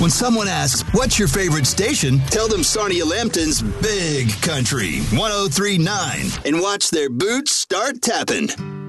When someone asks, what's your favorite station? Tell them Sarnia Lambton's Big Country 103.9 and watch their boots start tapping.